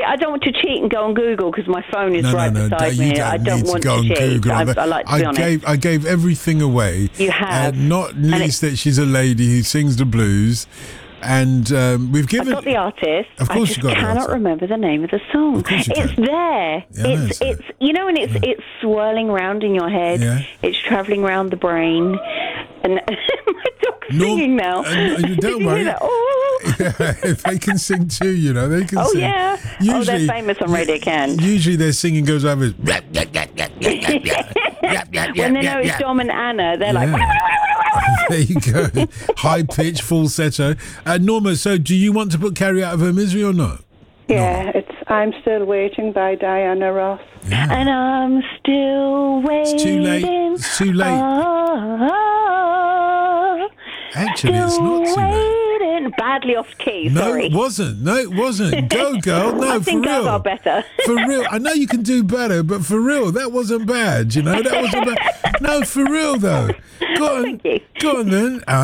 I don't want to cheat and go on Google because my phone is beside me. I don't want to cheat. Google I like to be honest. I gave everything away. You have. Not least that she's a lady who sings the blues. And we've given. I got the artist. Of course, you got the artist. I just cannot remember the name of the song. It's there. Yeah, it's you know, and it's swirling around in your head. Yeah. It's travelling around the brain. And my dog's singing now. Don't worry. If they can sing too, you know, they can sing. Yeah. They're famous on Radio Can. Usually their singing goes over. When they know it's Dom and Anna, they're like. There you go. High pitch, falsetto. Norma, so do you want to put Carrie out of her misery or not? Yeah, it's I'm Still Waiting by Diana Ross. Yeah. And I'm still waiting. It's too late. It's too late. Actually, it's not too late. Badly off key, no, sorry. It wasn't. Go, girl. No, I think for real. I got better. For real. I know you can do better, but for real, that wasn't bad, you know? That wasn't bad. No, for real, though. Go on. Thank you. Go on, then.